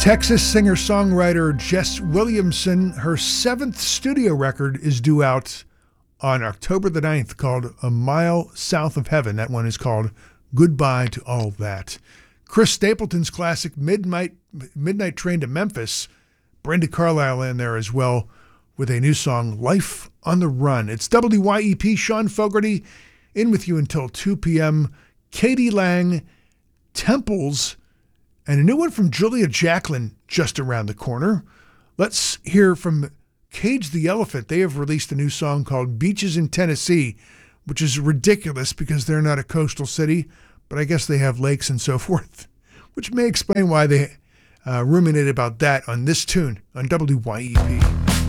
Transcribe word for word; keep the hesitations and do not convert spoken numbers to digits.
Texas singer-songwriter Jess Williamson, her seventh studio record is due out on October the ninth, called A Mile South of Heaven. That one is called Goodbye to All That. Chris Stapleton's classic Midnight Midnight Train to Memphis, Brenda Carlisle in there as well with a new song, Life on the Run. It's W Y E P, Sean Fogarty, in with you until two p.m. Katie Lang, Temples, and a new one from Julia Jacklin just around the corner. Let's hear from Cage the Elephant. They have released a new song called Beaches in Tennessee, which is ridiculous because they're not a coastal city, but I guess they have lakes and so forth, which may explain why they uh, ruminate about that on this tune on W Y E P.